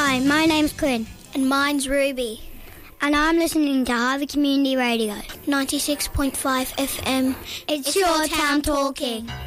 Hi, my name's Quinn. And mine's Ruby. And I'm listening to Harvey Community Radio. 96.5 FM. It's your town talking.